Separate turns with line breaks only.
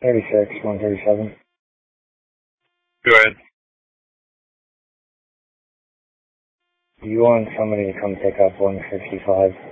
36, 137.
Go ahead.
You want somebody to come pick up 155?